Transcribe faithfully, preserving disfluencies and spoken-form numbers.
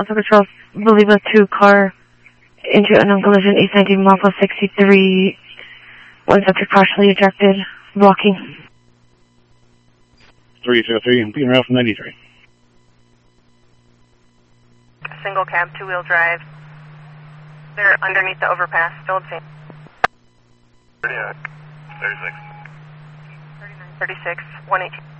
Also control, believe a two car into unknown collision, East nineteen Mako sixty-three, one subject partially ejected, blocking. three two three, being around from ninety-three. Single cab, two-wheel drive. They're underneath the overpass, still at same. thirty-nine, thirty-six. thirty-nine, thirty-six, one eighteen.